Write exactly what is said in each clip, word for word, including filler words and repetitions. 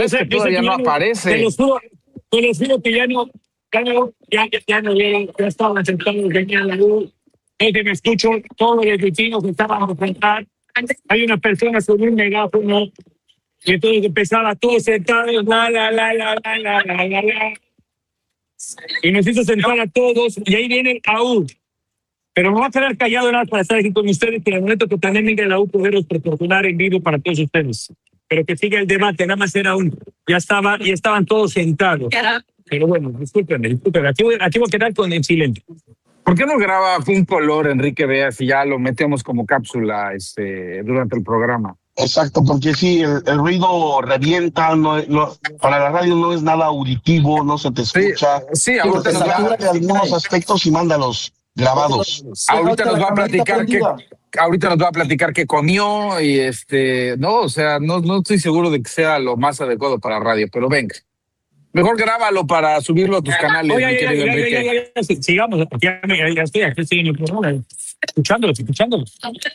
es que todavía no aparece. Te lo juro, te lo juro que ya no, ya no, ya, ya, ya no vieron, ya estaban sentados, venían la luz. Desde me escucho todos los vecinos que estaban a enfrentar. Hay una persona con un megáfono y entonces empezaba todos sentados, la, la, la, la, la, la, la, la, la. Y nos hizo sentar a todos y ahí viene el A U. Pero me voy a quedar callado nada para estar aquí con ustedes, que en el momento que también venga la U poderos proporcionar en vivo para todos ustedes. Pero que siga el debate, nada más era uno. Ya estaba, ya estaban todos sentados. Pero bueno, discúlpenme, discúlpenme. Aquí voy, aquí voy a quedar con el silencio. ¿Por qué no graba un color, Enrique Veas, y ya lo metemos como cápsula este, durante el programa? Exacto, porque sí, el, el ruido revienta, no, no, para la radio no es nada auditivo, no se te escucha. Sí, sí, ahorita te satura de algunos aspectos y mándalos grabados. Sí, ahorita nos va a platicar que ahorita nos va a platicar qué comió y este, no, o sea, no, no estoy seguro de que sea lo más adecuado para radio, pero venga. Mejor grábalo para subirlo a tus canales, Oye, mi ya, querido ya, Enrique. ya, ya, ya, ya, sigamos, ya, ya, ya estoy aquí, estoy en el programa, escuchándolos, escuchándolos.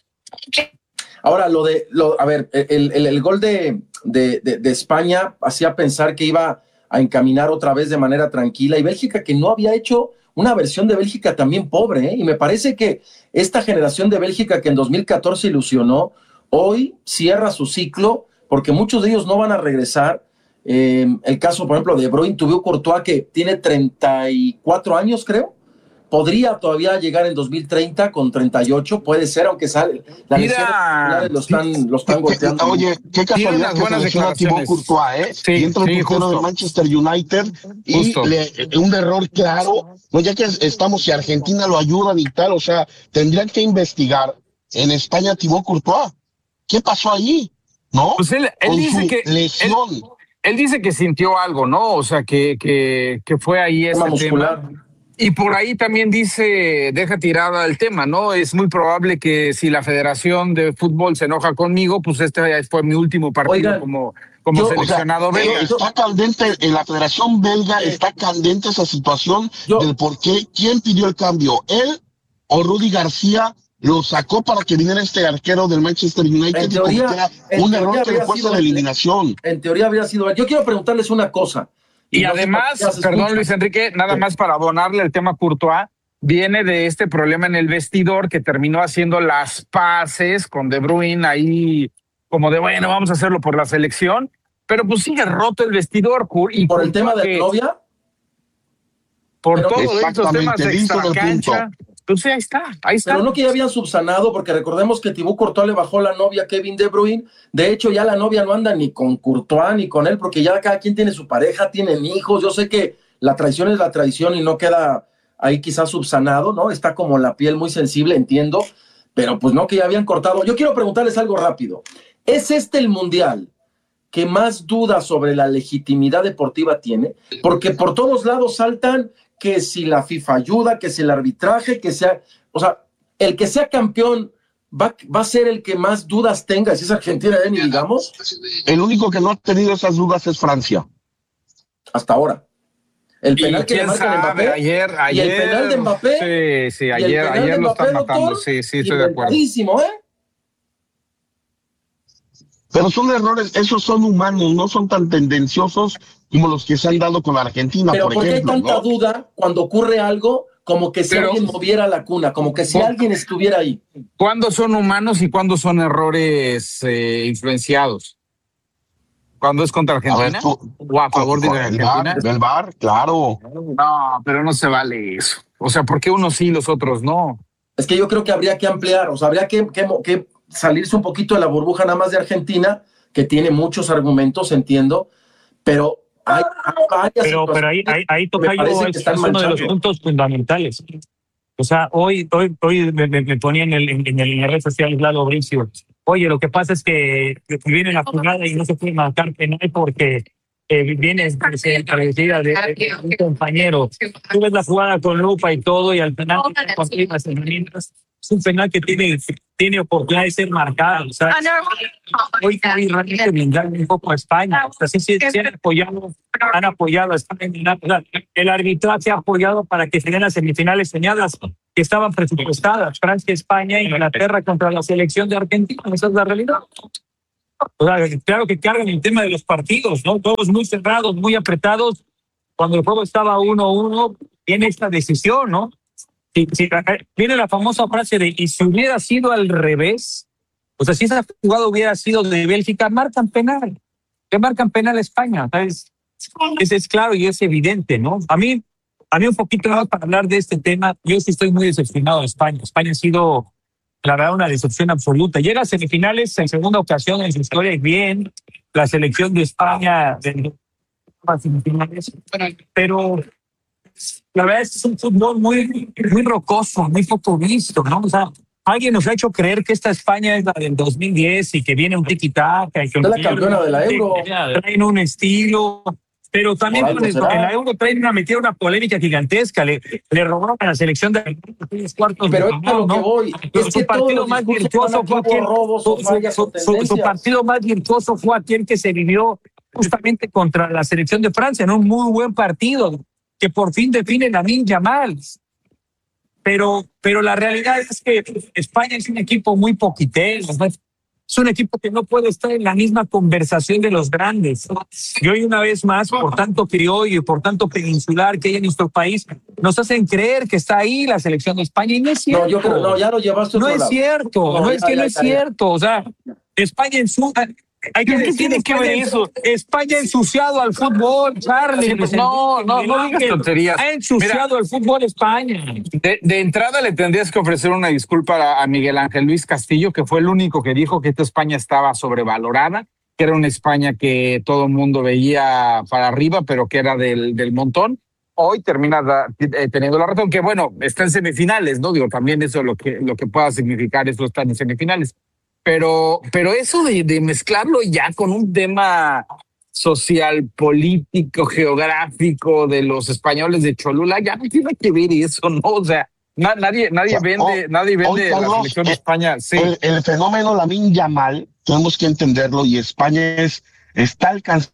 Ahora, lo de, lo, a ver, el, el, el gol de, de, de, de España hacía pensar que iba a encaminar otra vez de manera tranquila, y Bélgica, que no había hecho una versión de Bélgica también pobre, ¿eh? Y me parece que esta generación de Bélgica que en dos mil catorce ilusionó, hoy cierra su ciclo, porque muchos de ellos no van a regresar. Eh, el caso, por ejemplo, de Bruyne, Thibaut Courtois, que tiene treinta y cuatro años, creo, podría todavía llegar en dos mil treinta con treinta y ocho, puede ser, aunque sale la Mira, lesión, lo están, lo están golpeando. Oye, qué casualidad que se lesiona Thibaut Courtois, ¿eh? Sí, y entra el sí, portero de Manchester United y le, un error claro, no, ya que estamos y Argentina lo ayudan y tal, o sea, tendrían que investigar en España Thibaut Courtois. ¿Qué pasó ahí? ¿No? Pues él, él Con dice su que lesión. Él, él dice que sintió algo, ¿no? O sea, que, que, que fue ahí ese muscular. tema. Y por ahí también dice, deja tirada el tema, ¿no? Es muy probable que si la Federación de Fútbol se enoja conmigo, pues este fue mi último partido. Oigan, como, como yo, seleccionado o sea, belga. Está candente, en la Federación Belga está candente esa situación yo, del por qué, quién pidió el cambio, él o Rudy García lo sacó para que viniera este arquero del Manchester United en teoría, y cometiera un error que le fuerza la eliminación. En teoría habría sido. Yo quiero preguntarles una cosa. Y, y no además, sé perdón Luis Enrique, nada sí. más para abonarle el tema Courtois, viene de este problema en el vestidor que terminó haciendo las paces con De Bruyne ahí, como de bueno, vamos a hacerlo por la selección, pero pues sigue roto el vestidor. Y ¿Por el tema de la novia? Por pero, todos estos temas de extracancha. Pues sí, ahí está, ahí está. Pero no que ya habían subsanado, porque recordemos que Thibaut Courtois le bajó la novia a Kevin De Bruyne. De hecho, ya la novia no anda ni con Courtois ni con él, porque ya cada quien tiene su pareja, tienen hijos. Yo sé que la traición es la traición y no queda ahí quizás subsanado, ¿no? Está como la piel muy sensible, entiendo, pero pues no, que ya habían cortado. Yo quiero preguntarles algo rápido. ¿Es este el mundial que más dudas sobre la legitimidad deportiva tiene? Porque por todos lados saltan que si la FIFA ayuda, que si el arbitraje, que sea, o sea, el que sea campeón va, va a ser el que más dudas tenga, si es Argentina, ¿eh? Ni digamos. El único que no ha tenido esas dudas es Francia. Hasta ahora. El penal que le marcan a Mbappé, ayer, ayer, y el penal de Mbappé, sí, sí, ayer, ayer lo están matando, doctor, sí, sí, estoy de acuerdo. ¿eh? Pero son errores, esos son humanos, no son tan tendenciosos como los que se han dado con Argentina, pero por ¿por qué ejemplo. hay tanta ¿no? duda cuando ocurre algo como que si pero, alguien moviera la cuna, como que si alguien estuviera ahí? ¿Cuándo son humanos y cuándo son errores eh, influenciados? ¿Cuándo es contra Argentina? A ver, tú, ¿O a favor de Argentina? El V A R, claro. No, pero no se vale eso. O sea, ¿por qué unos sí y los otros no? Es que yo creo que habría que ampliar, o sea, habría que, que, que salirse un poquito de la burbuja nada más de Argentina, que tiene muchos argumentos, entiendo, pero hay, hay varias pero, pero ahí, ahí, ahí toca yo, es, es uno de los puntos fundamentales. O sea, hoy, hoy, hoy me, me ponía en, el, en, el, en la red social Lalo Bricio. Oye, lo que pasa es que viene la jugada y no se puede marcar penal porque eh, viene agradecida de, de un compañero. Tú ves la jugada con lupa y todo y al final las herramientas. Es un penal que tiene, tiene oportunidad de ser marcado. O sea, hoy hay realmente blindar un poco a España. O sea, sí, sí, sí han apoyado, han apoyado a España. O sea, el arbitraje ha apoyado para que se den las semifinales soñadas que estaban presupuestadas. Francia, España, Inglaterra contra la selección de Argentina. Esa es la realidad. O sea, claro que cargan el tema de los partidos, ¿no? Todos muy cerrados, muy apretados. Cuando el juego estaba uno a uno, viene esta decisión, ¿no? Si, si, viene la famosa frase de, y si hubiera sido al revés, o sea, si esa jugada hubiera sido de Bélgica, marcan penal. ¿Qué marcan penal a España? ¿Sabes? Es, es claro y es evidente, ¿no? A mí, a mí un poquito más para hablar de este tema, yo sí estoy muy decepcionado de España. España ha sido, la verdad, una decepción absoluta. Llega a semifinales en segunda ocasión en su historia y bien, la selección de España de semifinales, pero la verdad es un fútbol muy, muy rocoso, muy poco visto, ¿no? O sea, alguien nos ha hecho creer que esta España es la del dos mil diez y que viene un tiki-taka. Y que es la campeona de la Euro. Traen un estilo, pero también con el, en la Euro traen una metida, una polémica gigantesca. Le, le robaron a la selección de los cuartos. Pero de es a lo que voy. Es su que partido más virtuoso fue aquel, robos, su, su, su, su partido más virtuoso fue aquel que se vivió justamente contra la selección de Francia, en un muy buen partido que por fin define Lamine Yamal. Pero, pero la realidad es que España es un equipo muy poquitero, ¿no? Es un equipo que no puede estar en la misma conversación de los grandes. Y hoy una vez más, por tanto criollo y por tanto peninsular que hay en nuestro país, nos hacen creer que está ahí la selección de España y no es cierto. No, yo creo, no, ya lo llevaste. No es lado. cierto, no, no ya, es que ya, no ya, es ya, cierto. O sea, España en su... Hay que decir, tiene que ver eso. España ha ensuciado al fútbol, Charlie. Pues no, no, no digas tonterías. Ha ensuciado el fútbol España. De, de entrada le tendrías que ofrecer una disculpa a, a Miguel Ángel Luis Castillo, que fue el único que dijo que esta España estaba sobrevalorada, que era una España que todo el mundo veía para arriba, pero que era del, del montón. Hoy termina da, eh, teniendo la razón, que bueno, está en semifinales, ¿no? Digo, también eso lo que, lo que pueda significar eso está en semifinales. Pero, pero eso de, de mezclarlo ya con un tema social, político, geográfico de los españoles de Cholula, ya no tiene que ver eso, ¿no? O sea, na, nadie, nadie o sea, vende, oh, nadie vende oh, Carlos, la selección de España. Sí. El, el fenómeno Lamine Yamal, tenemos que entenderlo, y España es, está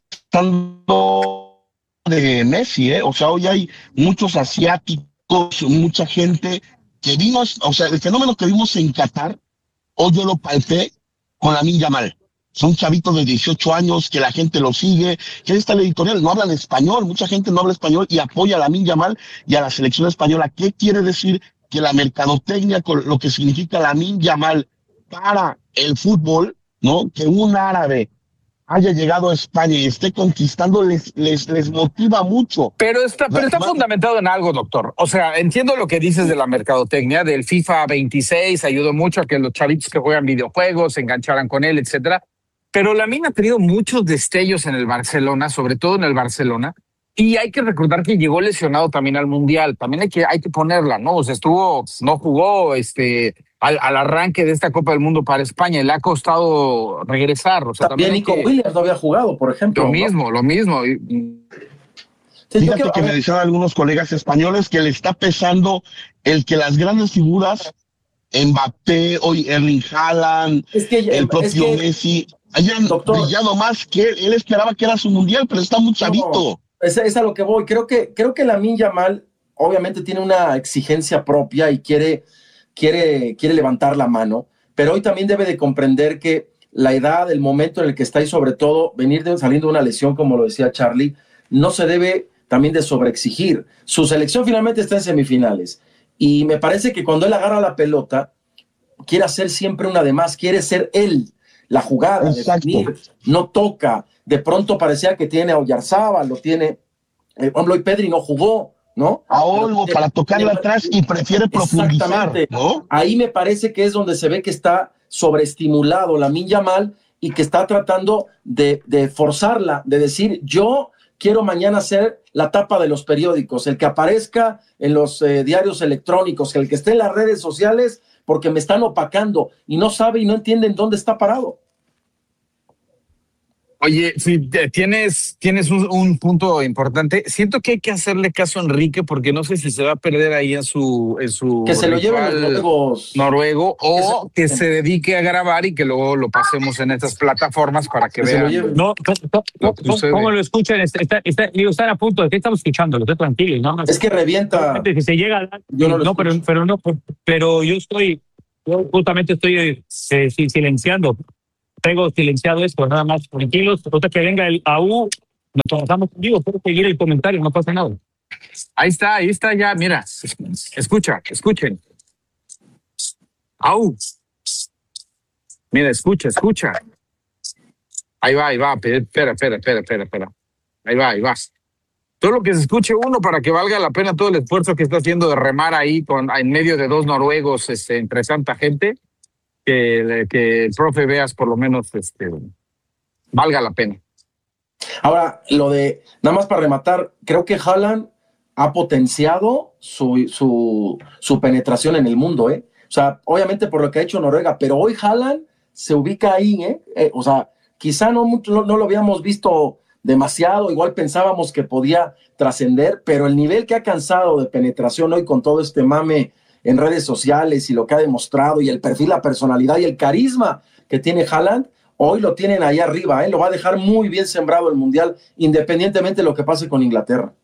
alcanzando de Messi, ¿eh? O sea, hoy hay muchos asiáticos, mucha gente que vimos, o sea, el fenómeno que vimos en Qatar, hoy yo lo palpé con Lamine Yamal. Son chavitos de dieciocho años que la gente lo sigue, que está el editorial, no hablan español, mucha gente no habla español y apoya a Lamine Yamal y a la selección española. ¿Qué quiere decir? Que la mercadotecnia, con lo que significa Lamine Yamal para el fútbol, ¿no? Que un árabe haya llegado a España y esté conquistando les, les, les motiva mucho. Pero está, pero está fundamentado en algo, doctor. O sea, entiendo lo que dices de la mercadotecnia, del FIFA veintiséis, ayudó mucho a que los chavitos que juegan videojuegos se engancharan con él, etcétera. Pero Lamine ha tenido muchos destellos en el Barcelona, sobre todo en el Barcelona, y hay que recordar que llegó lesionado también al Mundial. También hay que, hay que ponerla, ¿no? O sea, estuvo, no jugó, este... Al, al arranque de esta Copa del Mundo para España, le ha costado regresar. O sea, también, también Nico que, Williams no había jugado, por ejemplo. Lo ¿no? mismo, lo mismo. Sí, Fíjate que, que me decían algunos colegas españoles que le está pesando el que las grandes figuras, Mbappé, hoy Erling Haaland, es que, el propio es que, Messi, hayan doctor, brillado más que él. Él esperaba que era su mundial, pero está muy chavito. No, es, es a lo que voy. Creo que, creo que Lamine Yamal obviamente tiene una exigencia propia y quiere... Quiere, quiere levantar la mano, pero hoy también debe de comprender que la edad, el momento en el que está y sobre todo venir de, saliendo de una lesión, como lo decía Charlie, no se debe también de sobreexigir. Su selección finalmente está en semifinales y me parece que cuando él agarra la pelota, quiere hacer siempre una de más, quiere ser él, la jugada, definir, no toca. De pronto parecía que tiene a Oyarzábal, lo tiene, eh, por ejemplo, hoy Pedri no jugó, ¿no? A Olmo para tocarla atrás y prefiere profundizar, ¿no? Ahí me parece que es donde se ve que está sobreestimulado Lamine Yamal y que está tratando de, de forzarla, de decir, yo quiero mañana ser la tapa de los periódicos, el que aparezca en los eh, diarios electrónicos, el que esté en las redes sociales, porque me están opacando y no sabe y no entiende en dónde está parado. Oye, si tienes, tienes un, un punto importante. Siento que hay que hacerle caso a Enrique porque no sé si se va a perder ahí en su en su que se lo lleven los noruegos. noruego o que se, que se dedique a grabar y que luego lo pasemos en estas plataformas para que, que vean. No, ¿cómo, ¿cómo lo escuchan? Está, está, digo, están a punto de que estamos escuchando, lo estoy tranquilo. ¿no? Es que revienta. Que se llega. Yo no, no pero, pero no, pero yo estoy, yo justamente estoy eh, silenciando. tengo silenciado esto, nada más, tranquilos. Ahorita que venga el A U, nos trabajamos contigo, puedo seguir el comentario, no pasa nada. Ahí está, ahí está ya, mira. Escucha, escuchen. A U. Mira, escucha, escucha. Ahí va, ahí va. Espera, espera, espera, espera, espera. Ahí va, ahí va. Todo lo que se escuche uno para que valga la pena todo el esfuerzo que está haciendo de remar ahí con, en medio de dos noruegos, este, entre tanta gente, que, que el profe Veas por lo menos este, valga la pena. Ahora, lo de, nada más para rematar, creo que Haaland ha potenciado su, su, su penetración en el mundo, ¿eh? O sea, obviamente por lo que ha hecho Noruega, pero hoy Haaland se ubica ahí, ¿eh? eh o sea, quizá no, mucho, no, no lo habíamos visto demasiado, igual pensábamos que podía trascender, pero el nivel que ha alcanzado de penetración hoy con todo este mame en redes sociales y lo que ha demostrado y el perfil, la personalidad y el carisma que tiene Haaland, hoy lo tienen ahí arriba, ¿eh? Lo va a dejar muy bien sembrado el Mundial, independientemente de lo que pase con Inglaterra.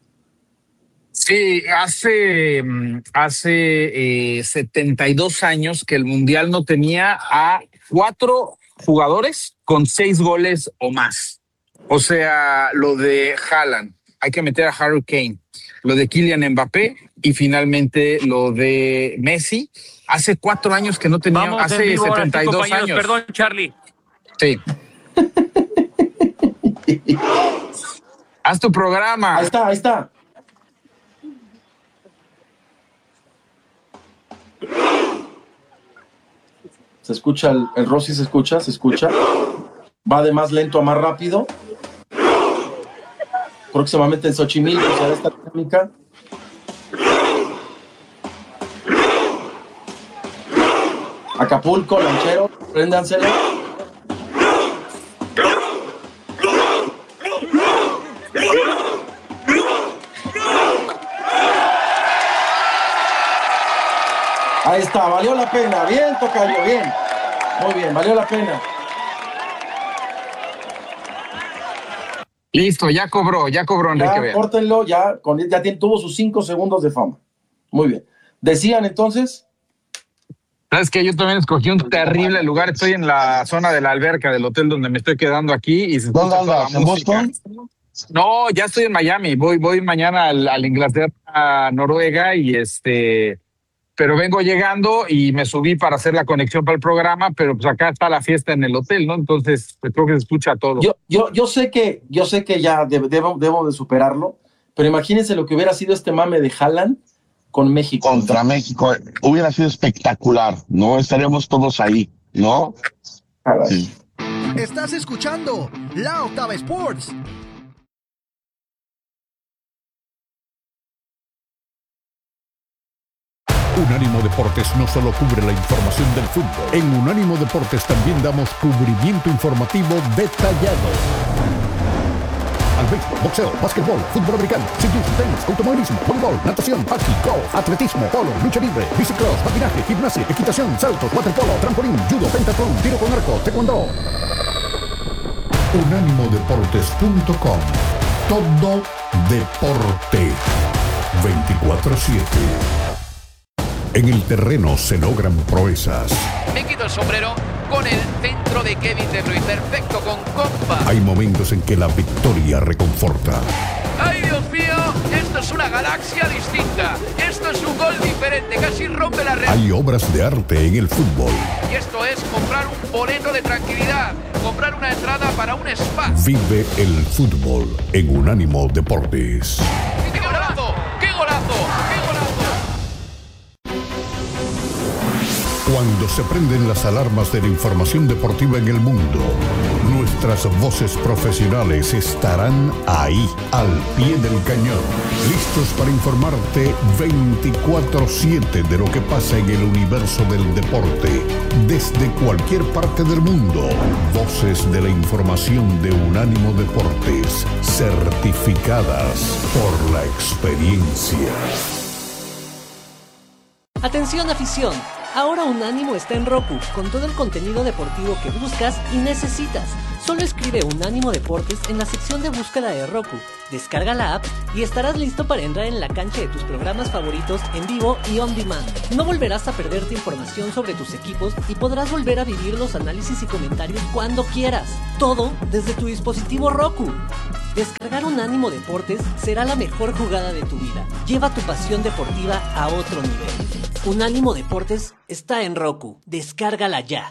Sí, hace, hace eh, setenta y dos años que el Mundial no tenía a cuatro jugadores con seis goles o más. O sea, lo de Haaland, hay que meter a Harry Kane, lo de Kylian Mbappé y finalmente lo de Messi. Hace cuatro años que no tenía, Vamos hace vivo, setenta y dos sí, años. Perdón, Charlie. Sí. Haz tu programa. Ahí está, ahí está. Se escucha, el, el Rossi se escucha, se escucha. Va de más lento a más rápido. Próximamente en Xochimilco se hará esta técnica. Acapulco, Lanchero, préndansela. Ahí está, valió la pena. Bien, tocayo, bien. Muy bien, valió la pena. Listo, ya cobró, ya cobró Enrique Ya, Vea. córtenlo, ya, con, ya tiene, tuvo sus cinco segundos de fama. Muy bien. Decían entonces. Sabes que yo también escogí un terrible lugar. Estoy en la zona de la alberca del hotel donde me estoy quedando aquí y se escucha toda la ¿En música. Boston? No, ya estoy en Miami. Voy, voy mañana al, al Inglaterra, a Noruega y este, pero vengo llegando y me subí para hacer la conexión para el programa, pero pues acá está la fiesta en el hotel, ¿no? Entonces, pues creo que se escucha todo. Yo, yo, yo sé que, yo sé que ya debo, debo, debo de superarlo, pero imagínense lo que hubiera sido este mame de Haaland con México. Contra México. Hubiera sido espectacular, ¿no? Estaríamos todos ahí, ¿no? Sí. Estás escuchando La Octava Sports. Unánimo Deportes no solo cubre la información del fútbol. En Unánimo Deportes también damos cubrimiento informativo detallado al béisbol, boxeo, básquetbol, fútbol americano, ciclismo, tenis, automovilismo, voleibol, natación, hockey, golf, atletismo, polo, lucha libre, bicicross, patinaje, gimnasia, equitación, saltos, waterpolo, trampolín, judo, pentatlón, tiro con arco, taekwondo. unánimo deportes punto com. Todo deporte. veinticuatro siete. En el terreno se logran proezas. Me quito el sombrero con el centro de Kevin De Bruyne. Perfecto, con compa. Hay momentos en que la victoria reconforta. ¡Ay, Dios mío! Esto es una galaxia distinta. Esto es un gol diferente. Casi rompe la red. Hay obras de arte en el fútbol. Y esto es comprar un boleto de tranquilidad. Comprar una entrada para un spa. Vive el fútbol en Unánimo Deportes. ¡Qué golazo! ¡Qué golazo! ¡Qué golazo! Cuando se prenden las alarmas de la información deportiva en el mundo, nuestras voces profesionales estarán ahí, al pie del cañón, listos para informarte veinticuatro siete de lo que pasa en el universo del deporte, desde cualquier parte del mundo. Voces de la información de Unánimo Deportes, certificadas por la experiencia. Atención afición, ahora Unánimo está en Roku, con todo el contenido deportivo que buscas y necesitas. Solo escribe Unánimo Deportes en la sección de búsqueda de Roku Descarga la app y estarás listo para entrar en la cancha de tus programas favoritos en vivo y on demand. No volverás a perderte información sobre tus equipos y podrás volver a vivir los análisis y comentarios cuando quieras. Todo desde tu dispositivo Roku. Descargar Unánimo Deportes será la mejor jugada de tu vida. Lleva tu pasión deportiva a otro nivel. Unánimo Deportes está en Roku. Descárgala ya.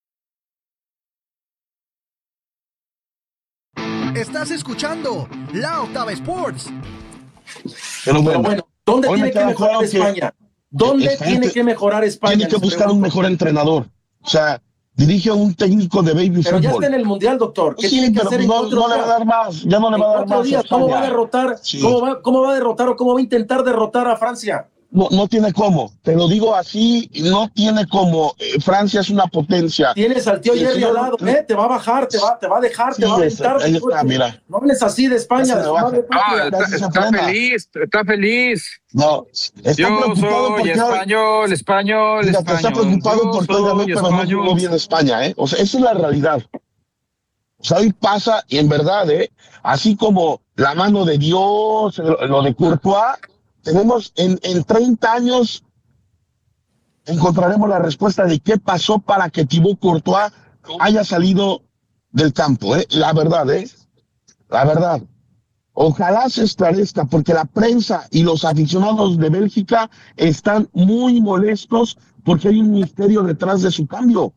Estás escuchando La Octava Sports. Pero bueno, Pero bueno, ¿dónde hoy tiene me que queda mejorar claro que España? ¿Dónde España tiene te- que mejorar España? tiene que Les buscar un pregunto. mejor entrenador. O sea, dirige a un técnico de baby Pero ya está fútbol. en el Mundial, doctor. ¿Qué Sí, tiene que pero hacer en no, cuatro no le va a días? dar más, ya no le En va a dar cuatro más a días, ¿cómo va a España. derrotar? Sí. ¿Cómo va, cómo va a derrotar o cómo va a intentar derrotar a Francia? No, no tiene cómo, te lo digo así, no tiene cómo. Eh, Francia es una potencia. Tienes al tío Sí, Jerry señor. al lado, ¿eh? Te va a bajar, te va, te va a dejar, Sí, te va a ese- aventar. ahí está, mira. No hables así de España, Ya se de me su baja. madre Ah, patria. está, Gracias, está Frena. feliz, está feliz. No, está Yo preocupado soy porque hoy, español, español, fíjate, está español. preocupado Yo porque hoy ganó, soy pero no jugó español. bien España, ¿eh? O sea, esa es la realidad. O sea, hoy pasa, y en verdad, ¿eh? Así como la mano de Dios, lo, lo de Courtois, tenemos en, en treinta años, encontraremos la respuesta de qué pasó para que Thibaut Courtois haya salido del campo, ¿eh? La verdad, ¿eh? La verdad. Ojalá se esclarezca, porque la prensa y los aficionados de Bélgica están muy molestos porque hay un misterio detrás de su cambio.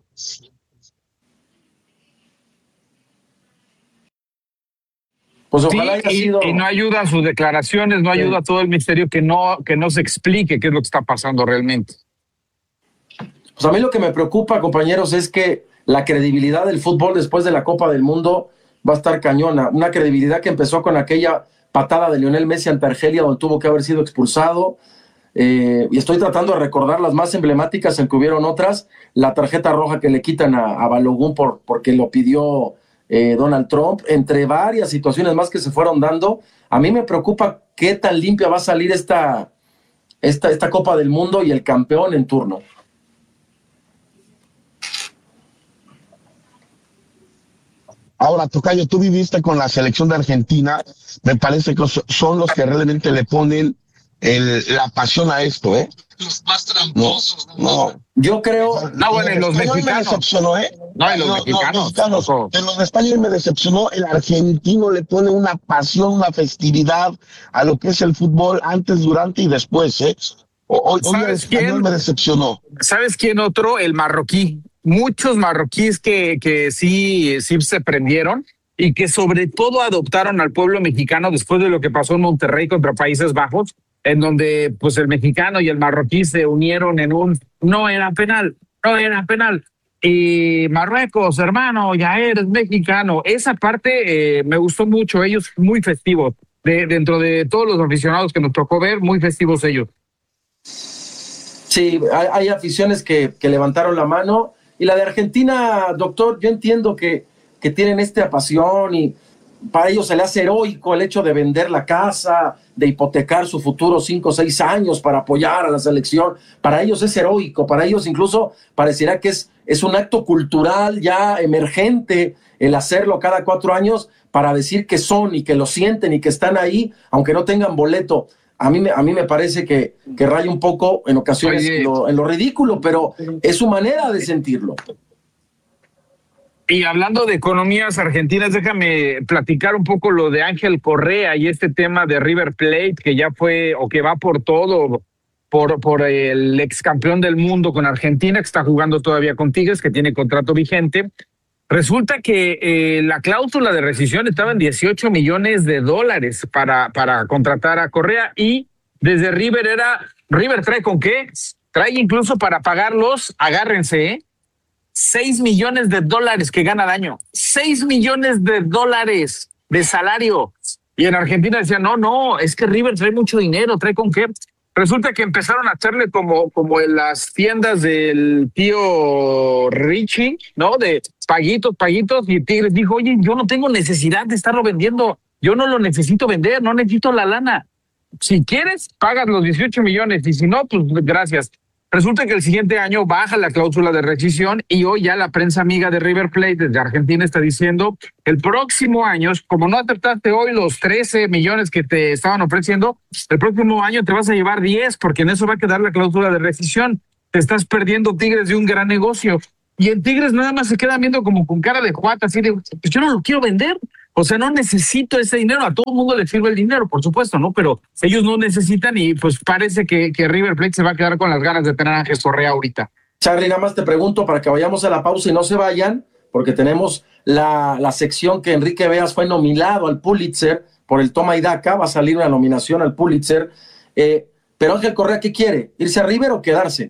Pues Sí, ojalá haya y, sido. y no ayuda a sus declaraciones, no Sí. ayuda a todo el misterio que no, que no se explique qué es lo que está pasando realmente. Pues a mí lo que me preocupa, compañeros, es que la credibilidad del fútbol después de la Copa del Mundo va a estar cañona. Una credibilidad que empezó con aquella patada de Lionel Messi ante Argelia, donde tuvo que haber sido expulsado. Eh, y estoy tratando de recordar las más emblemáticas, en que hubieron otras. La tarjeta roja que le quitan a, a Balogun por, porque lo pidió eh, Donald Trump, entre varias situaciones más que se fueron dando. A mí me preocupa qué tan limpia va a salir esta, esta, esta Copa del Mundo y el campeón en turno. Ahora, Tocayo, tú viviste con la selección de Argentina, me parece que son los que realmente le ponen el, la pasión a esto, ¿eh? Los más tramposos. No, no. Yo creo. No, bueno, y los Español me mexicanos. decepcionó, ¿eh? No, y los mexicanos, ojo. En los de España me decepcionó. El argentino le pone una pasión, una festividad a lo que es el fútbol antes, durante y después, ¿eh? Hoy, hoy el ¿Sabes español quién? me decepcionó. ¿Sabes quién otro? El marroquí. Muchos marroquíes que, que sí, sí se prendieron y que sobre todo adoptaron al pueblo mexicano después de lo que pasó en Monterrey contra Países Bajos, en donde pues el mexicano y el marroquí se unieron en un no era penal, no era penal. Y Marruecos, hermano, ya eres mexicano. Esa parte eh, me gustó mucho, ellos muy festivos. De, dentro de todos los aficionados que nos tocó ver, muy festivos ellos. Sí, hay, hay aficiones que, que levantaron la mano. Y la de Argentina, doctor, yo entiendo que, que tienen esta pasión y para ellos se le hace heroico el hecho de vender la casa, de hipotecar su futuro cinco o seis años para apoyar a la selección. Para ellos es heroico, para ellos incluso pareciera que es, es un acto cultural ya emergente el hacerlo cada cuatro años para decir que son y que lo sienten y que están ahí, aunque no tengan boleto. A mí, a mí me parece que, que raya un poco en ocasiones en lo, en lo ridículo, pero es su manera de sentirlo. Y hablando de economías argentinas, déjame platicar un poco lo de Ángel Correa y este tema de River Plate, que ya fue o que va por todo, por, por el ex campeón del mundo con Argentina, que está jugando todavía con Tigres, que tiene contrato vigente. Resulta que eh, la cláusula de rescisión estaba en dieciocho millones de dólares para, para contratar a Correa, y desde River era, River trae con qué, trae incluso para pagarlos, agárrense, ¿eh? seis millones de dólares que gana al año, seis millones de dólares de salario. Y en Argentina decían, no, no, es que River trae mucho dinero, trae con qué. Resulta que empezaron a hacerle como, como en las tiendas del tío Richie, ¿no? De paguitos, paguitos, y Tigres dijo, oye, yo no tengo necesidad de estarlo vendiendo, yo no lo necesito vender, no necesito la lana. Si quieres, pagas los dieciocho millones, y si no, pues gracias. Resulta que el siguiente año baja la cláusula de rescisión y hoy ya la prensa amiga de River Plate desde Argentina está diciendo el próximo año, como no aceptaste hoy los trece millones que te estaban ofreciendo, el próximo año te vas a llevar diez porque en eso va a quedar la cláusula de rescisión. Te estás perdiendo Tigres de un gran negocio. Y en Tigres nada más se quedan viendo como con cara de juata, así de, pues yo no lo quiero vender. O sea, no necesito ese dinero. A todo el mundo le sirve el dinero, por supuesto, ¿no? Pero ellos no necesitan y pues parece que, que River Plate se va a quedar con las ganas de tener a Ángel Correa ahorita. Charlie, nada más te pregunto para que vayamos a la pausa y no se vayan, porque tenemos la, la sección que Enrique Veas fue nominado al Pulitzer por el Toma y Daca. Va a salir una nominación al Pulitzer. Eh, pero Ángel Correa, ¿qué quiere? ¿Irse a River o quedarse?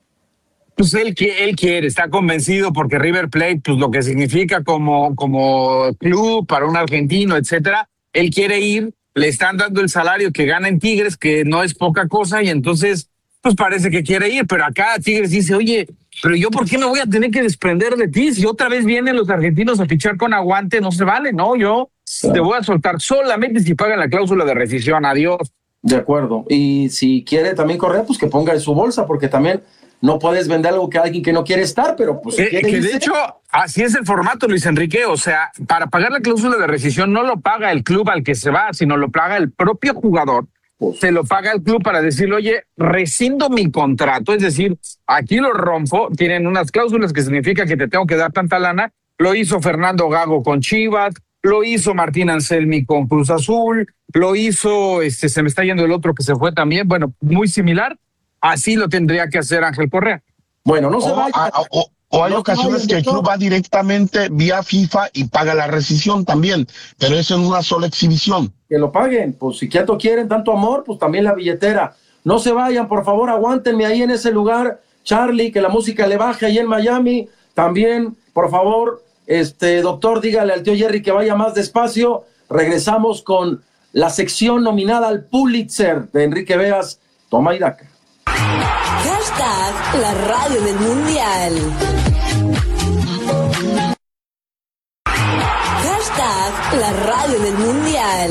Pues él, él quiere, está convencido porque River Plate, pues lo que significa como, como club para un argentino, etcétera, él quiere ir, le están dando el salario que gana en Tigres, que no es poca cosa, y entonces, pues parece que quiere ir, pero acá Tigres dice, oye, pero yo ¿por qué me voy a tener que desprender de ti? Si otra vez vienen los argentinos a fichar con aguante, no se vale, ¿no? Yo claro. Te voy a soltar solamente si pagan la cláusula de rescisión, adiós. De acuerdo, y si quiere también Correa, pues que ponga en su bolsa, porque también no puedes vender algo que alguien que no quiere estar, pero pues... Que, que de hecho, así es el formato, Luis Enrique. O sea, para pagar la cláusula de rescisión no lo paga el club al que se va, sino lo paga el propio jugador. Pues. Se lo paga el club para decirle, oye, rescindo mi contrato. Es decir, aquí lo rompo. Tienen unas cláusulas que significa que te tengo que dar tanta lana. Lo hizo Fernando Gago con Chivas, lo hizo Martín Anselmi con Cruz Azul, lo hizo, este, se me está yendo el otro que se fue también. Bueno, muy similar. Así lo tendría que hacer Ángel Correa. Bueno, no se o, vaya. A, o, o hay no ocasiones que el club va directamente vía FIFA y paga la rescisión también, pero eso en una sola exhibición. Que lo paguen, pues si tanto quieren, tanto amor, pues también la billetera. No se vayan, por favor, aguántenme ahí en ese lugar. Charlie, que la música le baje ahí en Miami. También, por favor, este doctor, dígale al tío Jerry que vaya más despacio. Regresamos con la sección nominada al Pulitzer de Enrique Veas, Toma y Daca. Hashtag la radio del mundial. Hashtag la radio del mundial.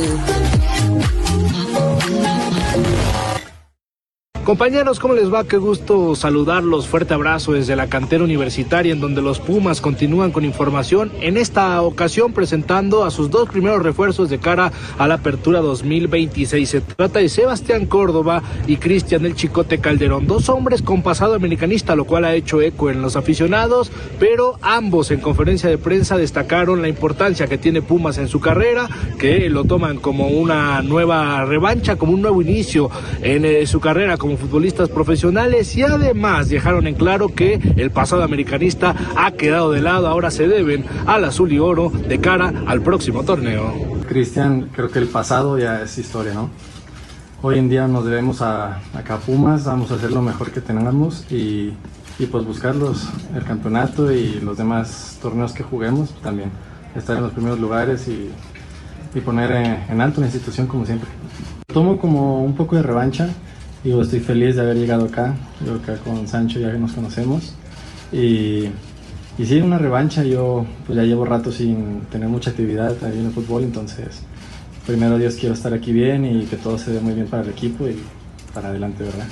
Compañeros, ¿cómo les va? Qué gusto saludarlos. Fuerte abrazo desde la cantera universitaria en donde los Pumas continúan con información. En esta ocasión presentando a sus dos primeros refuerzos de cara a la apertura dos mil veintiséis. Se trata de Sebastián Córdoba y Cristian el Chicote Calderón. Dos hombres con pasado americanista, lo cual ha hecho eco en los aficionados, pero ambos en conferencia de prensa destacaron la importancia que tiene Pumas en su carrera, que lo toman como una nueva revancha, como un nuevo inicio en eh, su carrera como futbolistas profesionales, y además dejaron en claro que el pasado americanista ha quedado de lado, ahora se deben al azul y oro de cara al próximo torneo. Cristian, creo que el pasado ya es historia, ¿no? Hoy en día nos debemos a, a Pumas, vamos a hacer lo mejor que tengamos y, y pues buscar los, el campeonato y los demás torneos que juguemos también, estar en los primeros lugares y, y poner en, en alto la institución como siempre. Tomo como un poco de revancha. Digo, estoy feliz de haber llegado acá, yo acá con Sancho ya que nos conocemos y, y sí, una revancha. Yo pues ya llevo rato sin tener mucha actividad ahí en el fútbol, entonces primero Dios quiero estar aquí bien y que todo se dé muy bien para el equipo y para adelante, ¿verdad?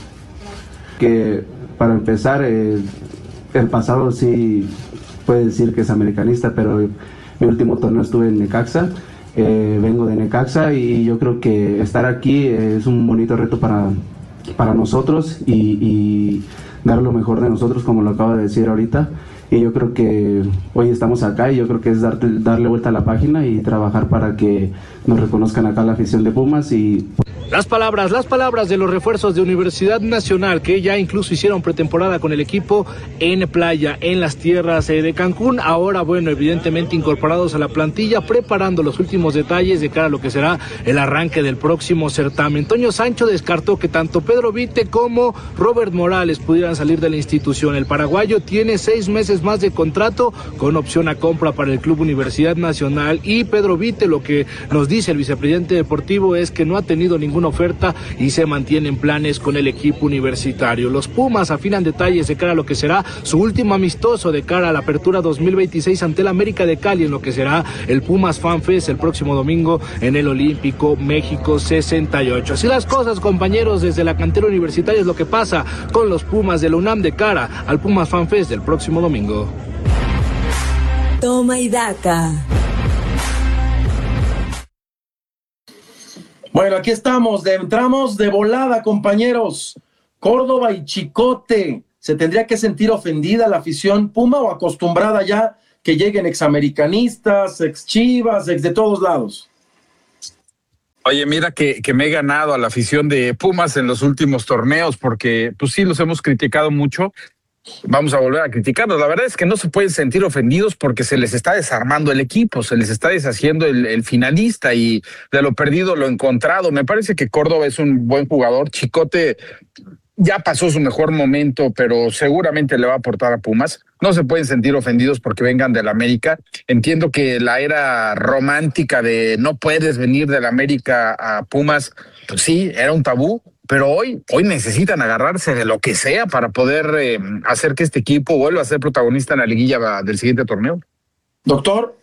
Que para empezar, eh, el pasado sí puede decir que es americanista, pero mi último torneo estuve en Necaxa. Eh, vengo de Necaxa y yo creo que estar aquí es un bonito reto para para nosotros y, y dar lo mejor de nosotros, como lo acabo de decir ahorita, y yo creo que hoy estamos acá y yo creo que es darte, darle vuelta a la página y trabajar para que nos reconozcan acá la afición de Pumas. Y Las palabras, las palabras de los refuerzos de Universidad Nacional, que ya incluso hicieron pretemporada con el equipo en playa, en las tierras de Cancún. Ahora, bueno, evidentemente incorporados a la plantilla, preparando los últimos detalles de cara a lo que será el arranque del próximo certamen. Toño Sancho descartó que tanto Pedro Vite como Robert Morales pudieran salir de la institución. El paraguayo tiene seis meses más de contrato con opción a compra para el Club Universidad Nacional, y Pedro Vite, lo que nos dice el vicepresidente deportivo es que no ha tenido ningún ninguna oferta y se mantienen planes con el equipo universitario. Los Pumas afinan detalles de cara a lo que será su último amistoso de cara a la apertura dos mil veintiséis ante el América de Cali, en lo que será el Pumas Fan Fest el próximo domingo en el Olímpico México sesenta y ocho. Así las cosas, compañeros, desde la cantera universitaria es lo que pasa con los Pumas de la UNAM de cara al Pumas Fan Fest del próximo domingo. Toma y daca. Bueno, aquí estamos, de, entramos de volada, compañeros. Córdoba y Chicote, ¿se tendría que sentir ofendida la afición Puma o acostumbrada ya que lleguen examericanistas, ex Chivas, ex de todos lados? Oye, mira que, que me he ganado a la afición de Pumas en los últimos torneos, porque pues sí los hemos criticado mucho. Vamos a volver a criticarlos. La verdad es que no se pueden sentir ofendidos porque se les está desarmando el equipo, se les está deshaciendo el, el finalista y de lo perdido lo encontrado. Me parece que Córdoba es un buen jugador. Chicote ya pasó su mejor momento, pero seguramente le va a aportar a Pumas. No se pueden sentir ofendidos porque vengan del América. Entiendo que la era romántica de no puedes venir del América a Pumas, pues sí, era un tabú. Pero hoy, hoy necesitan agarrarse de lo que sea para poder eh, hacer que este equipo vuelva a ser protagonista en la liguilla del siguiente torneo. Doctor.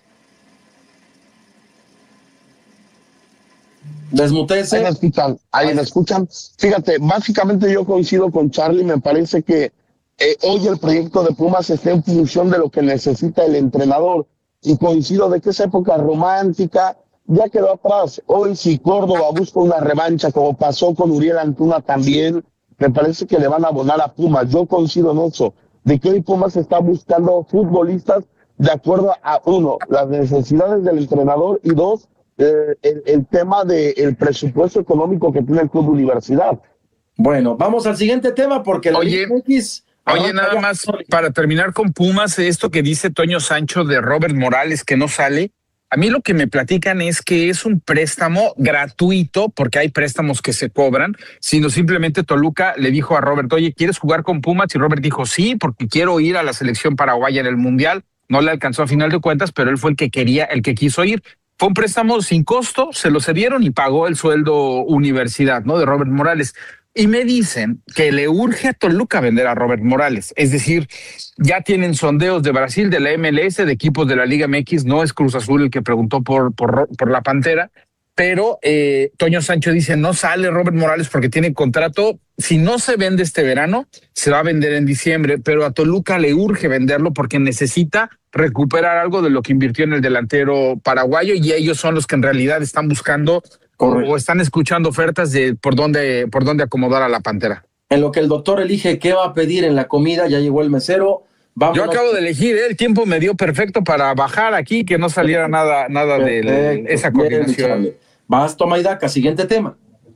Desmutece. Ahí me escuchan, ahí me escuchan. Fíjate, básicamente yo coincido con Charlie, me parece que eh, hoy el proyecto de Pumas está en función de lo que necesita el entrenador. Y coincido de que esa época romántica ya quedó atrás. Hoy si Córdoba busca una revancha, como pasó con Uriel Antuna también, me parece que le van a abonar a Pumas. Yo coincido en eso, de que hoy Pumas está buscando futbolistas de acuerdo a, uno, las necesidades del entrenador, y dos, eh, el, el tema del presupuesto económico que tiene el Club Universidad. Bueno, vamos al siguiente tema porque... Oye, X, oye nada ya. más, para terminar con Pumas, esto que dice Toño Sancho de Robert Morales, que no sale. A mí lo que me platican es que es un préstamo gratuito, porque hay préstamos que se cobran, sino simplemente Toluca le dijo a Robert, oye, ¿quieres jugar con Pumas? Y Robert dijo, sí, porque quiero ir a la selección paraguaya en el Mundial. No le alcanzó a final de cuentas, pero él fue el que quería, el que quiso ir. Fue un préstamo sin costo, se lo cedieron y pagó el sueldo universidad, ¿no? De Robert Morales. Y me dicen que le urge a Toluca vender a Robert Morales. Es decir, ya tienen sondeos de Brasil, de la M L S, de equipos de la Liga M X. No es Cruz Azul el que preguntó por, por, por la Pantera. Pero eh, Toño Sancho dice, no sale Robert Morales porque tiene contrato. Si no se vende este verano, se va a vender en diciembre. Pero a Toluca le urge venderlo porque necesita recuperar algo de lo que invirtió en el delantero paraguayo. Y ellos son los que en realidad están buscando... Correcto. O están escuchando ofertas de por dónde, por dónde acomodar a la Pantera. En lo que el doctor elige qué va a pedir en la comida, ya llegó el mesero. Vámonos. Yo acabo de elegir, ¿eh? El tiempo me dio perfecto para bajar aquí, que no saliera nada, nada de esa combinación. Bien, vas, toma y daca, siguiente tema.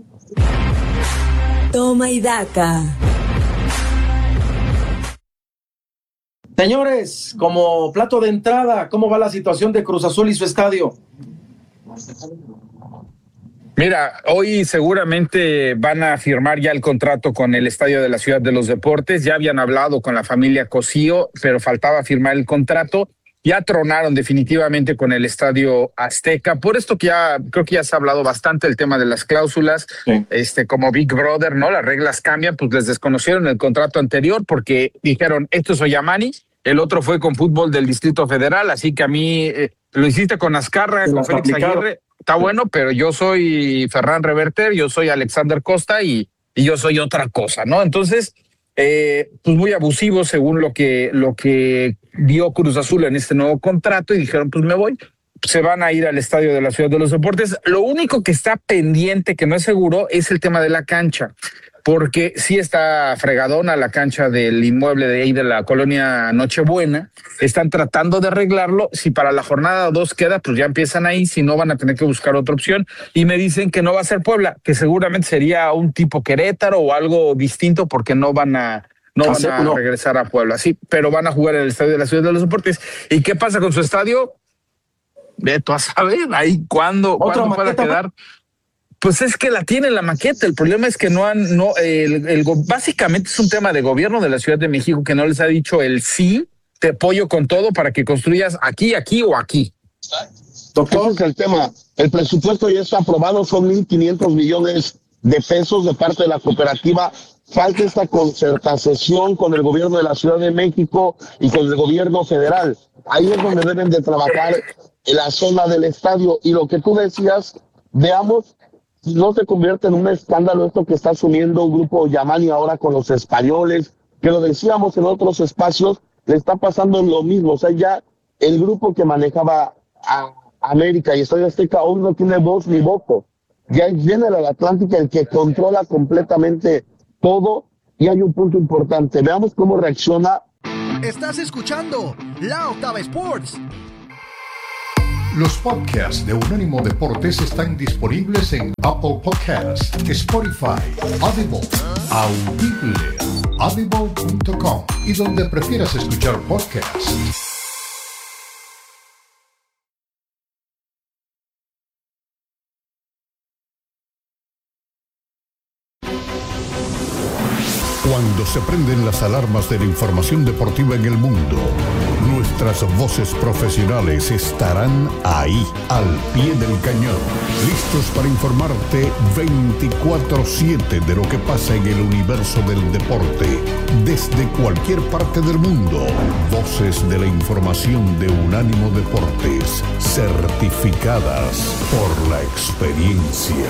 Toma y daca. Señores, como plato de entrada, ¿cómo va la situación de Cruz Azul y su estadio? Mira, hoy seguramente van a firmar ya el contrato con el Estadio de la Ciudad de los Deportes. Ya habían hablado con la familia Cosío, pero faltaba firmar el contrato. Ya tronaron definitivamente con el Estadio Azteca. Por esto que ya creo que ya se ha hablado bastante el tema de las cláusulas, sí. este como Big Brother, ¿no? Las reglas cambian, pues les desconocieron el contrato anterior porque dijeron, esto es Oyamani, el otro fue con Fútbol del Distrito Federal, así que a mí eh, lo hiciste con Azcarra, con Félix Aguirre. Está bueno, pero yo soy Ferran Reverter, yo soy Alexander Costa y, y yo soy otra cosa, ¿no? Entonces, eh, pues muy abusivo según lo que, lo que dio Cruz Azul en este nuevo contrato y dijeron, pues me voy. Se van a ir al Estadio de la Ciudad de los Deportes. Lo único que está pendiente, que no es seguro, es el tema de la cancha, porque sí está fregadona la cancha del inmueble de ahí de la colonia Nochebuena. Están tratando de arreglarlo. Si para la jornada dos queda, pues ya empiezan ahí. Si no, van a tener que buscar otra opción. Y me dicen que no va a ser Puebla, que seguramente sería un tipo Querétaro o algo distinto, porque no van a no van a no. regresar a Puebla. Sí, pero van a jugar en el Estadio de la Ciudad de los Deportes. ¿Y qué pasa con su estadio? Veto a saber ahí cuándo, cuándo pueda quedar. Pues es que la tiene la maqueta. El problema es que no han, no, el, el, básicamente es un tema de gobierno de la Ciudad de México que no les ha dicho el sí, te apoyo con todo para que construyas aquí, aquí o aquí. Doctor, ese es el tema. El presupuesto ya está aprobado, son mil quinientos millones de pesos de parte de la cooperativa. Falta esta concertación con el gobierno de la Ciudad de México y con el gobierno federal. Ahí es donde deben de trabajar en la zona del estadio. Y lo que tú decías, veamos si no se convierte en un escándalo esto que está asumiendo un grupo Yamani ahora con los españoles, que lo decíamos en otros espacios, le está pasando lo mismo. O sea, ya el grupo que manejaba a América y Estadio Azteca hoy no tiene voz ni voto. Ya es General Atlántica el que controla completamente todo, y hay un punto importante. Veamos cómo reacciona. Estás escuchando La Octava Sports. Los podcasts de Unánimo Deportes están disponibles en Apple Podcasts, Spotify, Audible, Audible, audible punto com y donde prefieras escuchar podcasts. Cuando se prenden las alarmas de la información deportiva en el mundo, nuestras voces profesionales estarán ahí, al pie del cañón, listos para informarte veinticuatro siete de lo que pasa en el universo del deporte, desde cualquier parte del mundo. Voces de la información de Unánimo Deportes, certificadas por la experiencia.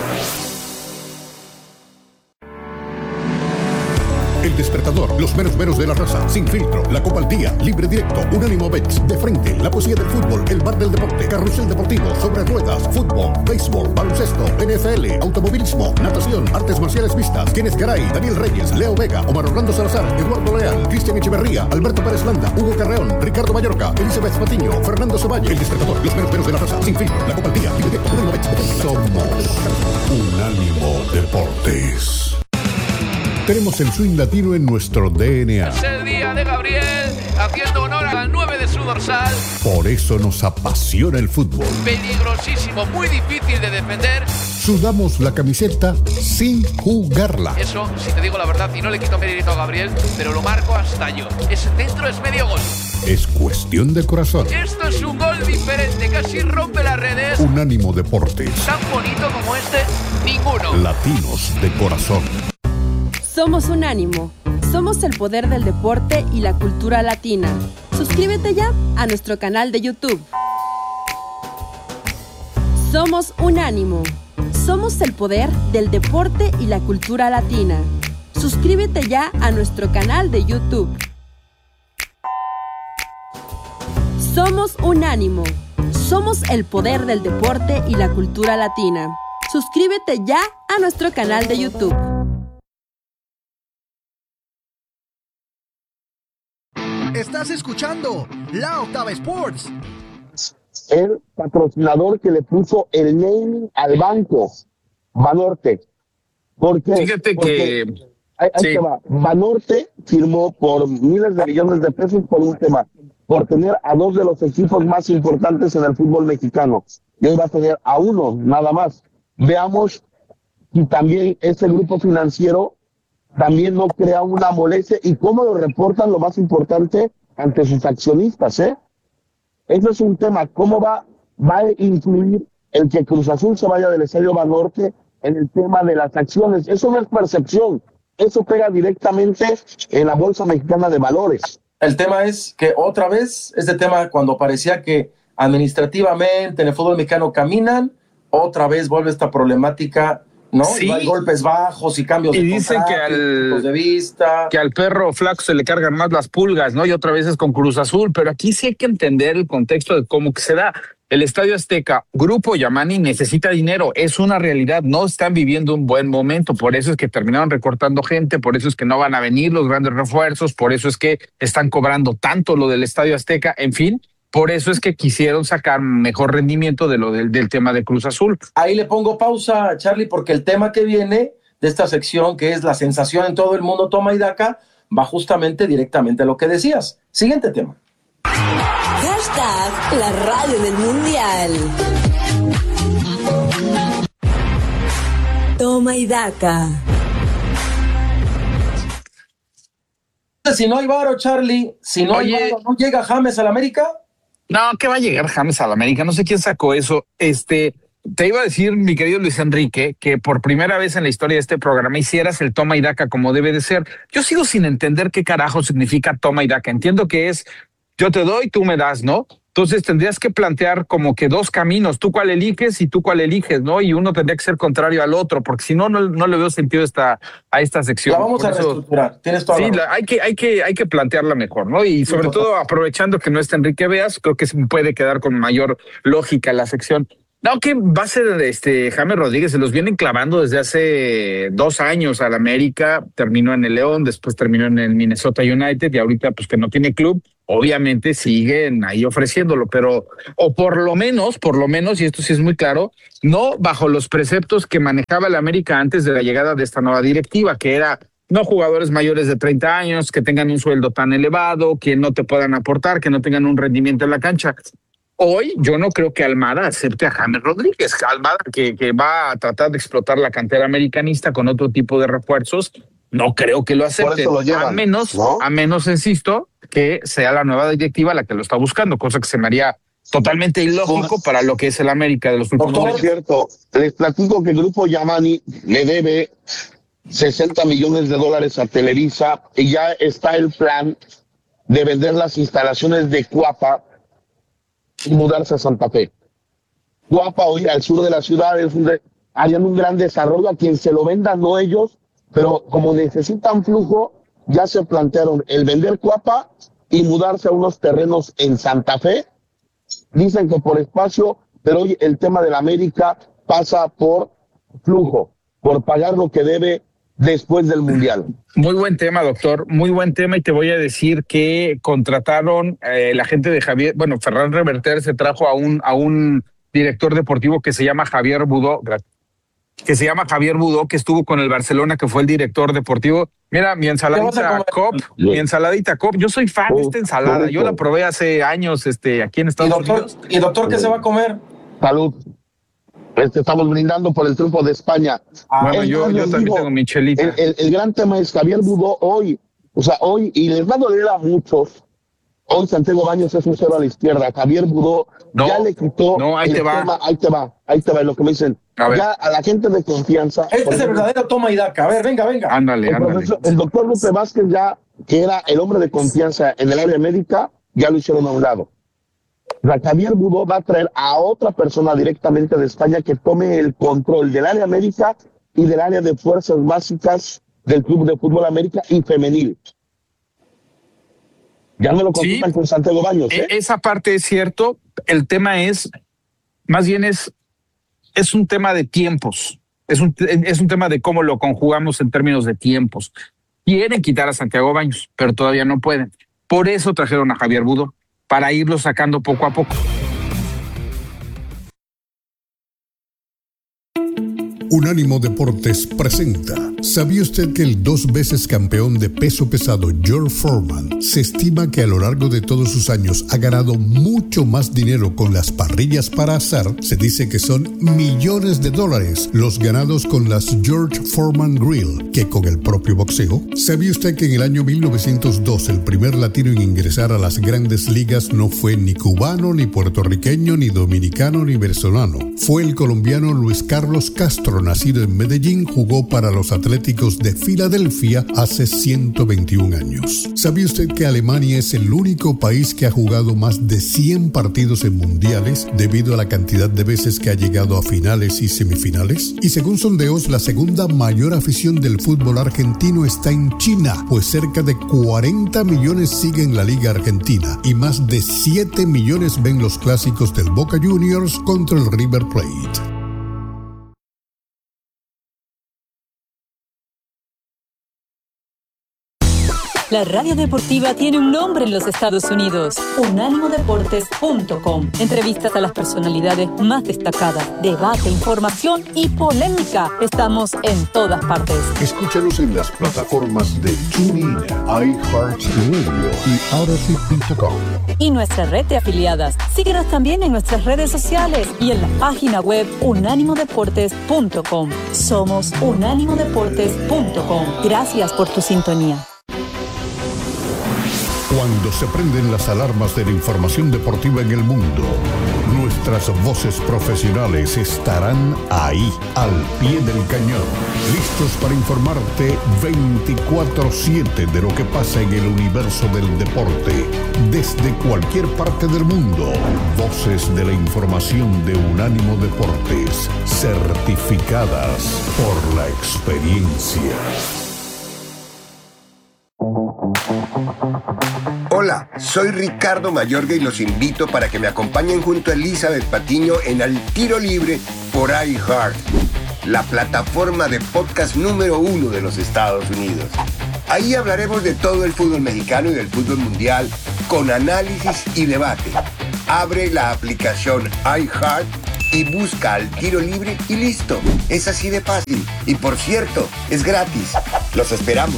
El Despertador, los meros meros de la raza, Sin Filtro, La Copa al Día, Libre Directo, Unánimo Bets, De Frente, La Poesía del Fútbol, El Bar del Deporte, Carrusel Deportivo, Sobre Ruedas, Fútbol, Béisbol, Baloncesto, N F L, Automovilismo, Natación, Artes Marciales Mixtas, Kenneth Garay, Daniel Reyes, Leo Vega, Omar Orlando Salazar, Eduardo Leal, Cristian Echeverría, Alberto Pérez Landa, Hugo Carreón, Ricardo Mallorca, Elizabeth Patiño, Fernando Ceballos. El Despertador, los meros meros de la raza, Sin Filtro, La Copa al Día, Libre Directo, Unánimo Bets, De Frente. Somos Unánimo Deportes. Tenemos el swing latino en nuestro D N A. Es el día de Gabriel, haciendo honor al nueve de su dorsal. Por eso nos apasiona el fútbol. Peligrosísimo, muy difícil de defender. Sudamos la camiseta sin jugarla. Eso, si te digo la verdad, y no le quito mérito a Gabriel, pero lo marco hasta yo. Ese centro es medio gol. Es cuestión de corazón. Esto es un gol diferente, casi rompe las redes. Unánimo Deportes. Tan bonito como este, ninguno. Latinos de corazón. Somos Unánimo. Somos el poder del deporte y la cultura latina. Suscríbete ya a nuestro canal de YouTube. Somos Unánimo. Somos el poder del deporte y la cultura latina. Suscríbete ya a nuestro canal de YouTube. Somos Unánimo. Somos el poder del deporte y la cultura latina. Suscríbete ya a nuestro canal de YouTube. Estás escuchando La Octava Sports. El patrocinador que le puso el naming al banco, Banorte. ¿Por qué? Fíjate Porque que... Ahí, ahí sí. te va. Banorte firmó por miles de millones de pesos por un tema, por tener a dos de los equipos más importantes en el fútbol mexicano. Y hoy va a tener a uno, nada más. Veamos si también ese grupo financiero también no crea una molestia y cómo lo reportan, lo más importante, ante sus accionistas, ¿eh? Eso es un tema. ¿Cómo va, va a influir el que Cruz Azul se vaya del Estadio Banorte en el tema de las acciones? Eso no es percepción. Eso pega directamente en la Bolsa Mexicana de Valores. El tema es que otra vez, este tema cuando parecía que administrativamente en el fútbol mexicano caminan, otra vez vuelve esta problemática, ¿no? Sí. No hay golpes bajos y cambios y de dicen que al, de vista. que al perro flaco se le cargan más las pulgas, ¿no? Y otra vez es con Cruz Azul, pero aquí sí hay que entender el contexto de cómo que se da. El Estadio Azteca, Grupo Yamani necesita dinero, es una realidad, no están viviendo un buen momento, por eso es que terminaron recortando gente, por eso es que no van a venir los grandes refuerzos, por eso es que están cobrando tanto lo del Estadio Azteca, en fin, por eso es que quisieron sacar mejor rendimiento de lo del, del tema de Cruz Azul. Ahí le pongo pausa, Charlie, porque el tema que viene de esta sección, que es la sensación en todo el mundo toma y daca, va justamente directamente a lo que decías. Siguiente tema. Hashtag la radio del mundial. Toma y daca. Si no hay varo, Charlie, si no Oye, hay varo, ¿no llega James al América? No, que va a llegar James al América, no sé quién sacó eso. Este, te iba a decir, mi querido Luis Enrique, que por primera vez en la historia de este programa hicieras el toma y daca como debe de ser. Yo sigo sin entender qué carajo significa toma y daca. Entiendo que es yo te doy, tú me das, ¿no? Entonces tendrías que plantear como que dos caminos, tú cuál eliges y tú cuál eliges, ¿no? Y uno tendría que ser contrario al otro, porque si no, no, no le veo sentido esta, a esta sección. La vamos Por a eso, reestructurar, tienes toda sí, la la, hay, que, hay, que, hay que plantearla mejor, ¿no? Y sobre sí, todo aprovechando que no está Enrique Beas, creo que se puede quedar con mayor lógica la sección. No, que va a ser este James Rodríguez, se los vienen clavando desde hace dos años al América, terminó en el León, después terminó en el Minnesota United y ahorita pues que no tiene club, obviamente siguen ahí ofreciéndolo, pero o por lo menos, por lo menos, y esto sí es muy claro, no bajo los preceptos que manejaba el América antes de la llegada de esta nueva directiva, que era no jugadores mayores de treinta años, que tengan un sueldo tan elevado, que no te puedan aportar, que no tengan un rendimiento en la cancha. Hoy yo no creo que Almada acepte a James Rodríguez. Almada que, que va a tratar de explotar la cantera americanista con otro tipo de refuerzos, no creo que lo acepte. Lo llevan, a menos, ¿no? a menos, insisto, que sea la nueva directiva la que lo está buscando, cosa que se me haría totalmente ilógico para lo que es el América de los últimos años. Por cierto, les platico que el Grupo Yamani le debe sesenta millones de dólares a Televisa y ya está el plan de vender las instalaciones de Cuapa y mudarse a Santa Fe. Cuapa hoy al sur de la ciudad es un de, harían un gran desarrollo, a quien se lo venda, no ellos, pero como necesitan flujo, ya se plantearon el vender Cuapa y mudarse a unos terrenos en Santa Fe. Dicen que por espacio, pero hoy el tema de la América pasa por flujo, por pagar lo que debe después del Mundial. Muy buen tema, doctor, muy buen tema, y te voy a decir que contrataron eh, la gente de Javier, bueno, Ferran Reverter se trajo a un, a un director deportivo que se llama Javier Budó, que se llama Javier Budó, que estuvo con el Barcelona, que fue el director deportivo. Mira, mi ensaladita Cop, mi ensaladita Cop, yo soy fan oh, de esta ensalada, yo la probé hace años este, aquí en Estados ¿Y doctor, Unidos. ¿Y doctor qué se va a comer? Salud. Este, estamos brindando por el triunfo de España. Ah, bueno, yo, yo también digo, tengo mi chelita. El, el, el gran tema es Javier Budó hoy, o sea, hoy, y les va a doler a muchos, hoy Santiago Baños es un cero a la izquierda, Javier Budó no, ya le quitó no, ahí el te tema, va. ahí te va, ahí te va, lo que me dicen, a ya a la gente de confianza. Este es el verdadero toma y daca, a ver, venga, venga. Ándale, el, ándale. Profesor, el doctor Lupe Vázquez ya, que era el hombre de confianza en el área médica, ya lo hicieron a un lado. La Javier Budó va a traer a otra persona directamente de España que tome el control del área médica y del área de fuerzas básicas del Club de Fútbol América y femenil. Ya me lo confirman sí, con Santiago Baños. ¿eh? Esa parte es cierto. El tema es, más bien es, es un tema de tiempos. Es un, es un tema de cómo lo conjugamos en términos de tiempos. Quieren quitar a Santiago Baños, pero todavía no pueden. Por eso trajeron a Javier Budó, para irlo sacando poco a poco. Unánimo Deportes presenta. ¿Sabía usted que el dos veces campeón de peso pesado George Foreman se estima que a lo largo de todos sus años ha ganado mucho más dinero con las parrillas para asar? Se dice que son millones de dólares los ganados con las George Foreman Grill que con el propio boxeo. ¿Sabía usted que en el año mil novecientos dos el primer latino en ingresar a las grandes ligas no fue ni cubano, ni puertorriqueño, ni dominicano, ni venezolano? Fue el colombiano Luis Carlos Castro, nacido en Medellín, jugó para los Atléticos de Filadelfia hace ciento veintiún años. ¿Sabía usted que Alemania es el único país que ha jugado más de cien partidos en mundiales debido a la cantidad de veces que ha llegado a finales y semifinales? Y según sondeos, la segunda mayor afición del fútbol argentino está en China, pues cerca de cuarenta millones siguen la Liga Argentina y más de siete millones ven los clásicos del Boca Juniors contra el River Plate. La radio deportiva tiene un nombre en los Estados Unidos: unánimo deportes punto com. Entrevistas a las personalidades más destacadas, debate, información y polémica. Estamos en todas partes. Escúchanos en las plataformas de TuneIn, iHeartRadio y Odyssey punto com. Y nuestra red de afiliadas. Síguenos también en nuestras redes sociales y en la página web unánimo deportes punto com. Somos unánimo deportes punto com. Gracias por tu sintonía. Cuando se prenden las alarmas de la información deportiva en el mundo, nuestra Nuestras voces profesionales estarán ahí, al pie del cañón, listos para informarte veinticuatro siete de lo que pasa en el universo del deporte, desde cualquier parte del mundo. Voces de la información de Unánimo Deportes, certificadas por la experiencia. Hola, soy Ricardo Mayorga y los invito para que me acompañen junto a Elizabeth Patiño en Al Tiro Libre por iHeart, la plataforma de podcast número uno de los Estados Unidos. Ahí hablaremos de todo el fútbol mexicano y del fútbol mundial con análisis y debate. Abre la aplicación iHeart y busca Al Tiro Libre y listo. Es así de fácil. Y por cierto, es gratis. Los esperamos.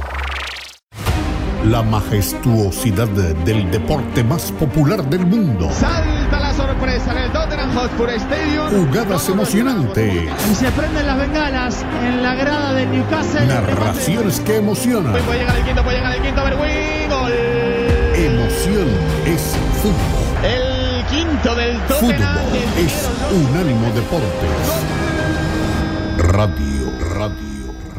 La majestuosidad del deporte más popular del mundo. Salta la sorpresa en el Tottenham Hotspur Stadium. Jugadas emocionantes. Y se prenden las bengalas en la grada de Newcastle. Narraciones que emocionan. Puede llegar el quinto, puede llegar el quinto, Berwin. Gol. Emoción es fútbol. El quinto del Tottenham. Fútbol es Unánimo Deportes. Radio, radio.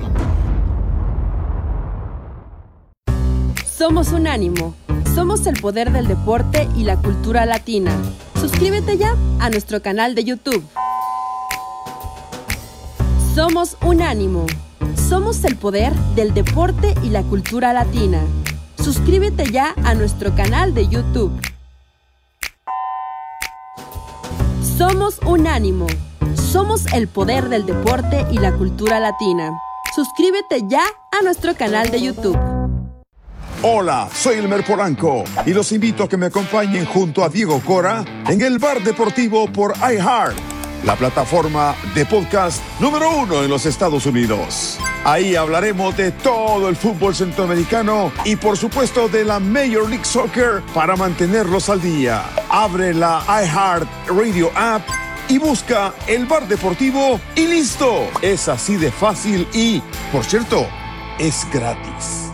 Somos Unánimo. Somos el poder del deporte y la cultura latina. Suscríbete ya a nuestro canal de YouTube. Somos Unánimo. Somos el poder del deporte y la cultura latina. Suscríbete ya a nuestro canal de YouTube. Somos Unánimo. Somos el poder del deporte y la cultura latina. Suscríbete ya a nuestro canal de YouTube. Hola, soy Elmer Polanco y los invito a que me acompañen junto a Diego Cora en el Bar Deportivo por iHeart, la plataforma de podcast número uno en los Estados Unidos. Ahí hablaremos de todo el fútbol centroamericano y por supuesto de la Major League Soccer para mantenerlos al día. Abre la iHeart Radio App y busca el Bar Deportivo y listo. Es así de fácil y, por cierto, es gratis.